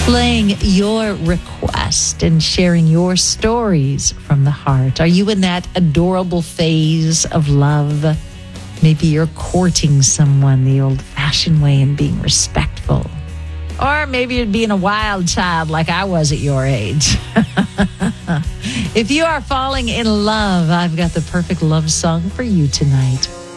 playing your request and sharing your stories from the heart. Are you in that adorable phase of love? Maybe you're courting someone the old-fashioned way and being respectful. Or maybe you're being a wild child like I was at your age. If you are falling in love, I've got the perfect love song for you tonight.